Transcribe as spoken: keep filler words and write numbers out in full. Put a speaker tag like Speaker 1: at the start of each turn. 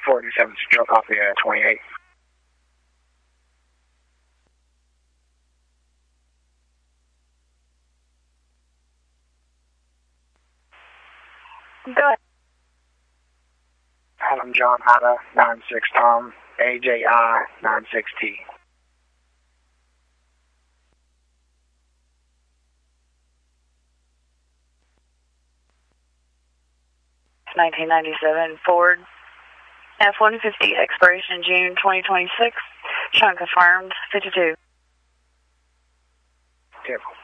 Speaker 1: forty-seven Central, copy uh, twenty-eight.
Speaker 2: Go ahead.
Speaker 1: Adam John Ada, nine six Tom, A J I, nine six T.
Speaker 2: nineteen ninety-seven Ford F one fifty, expiration June twenty twenty-six, trunk confirmed, fifty-two.
Speaker 1: Careful.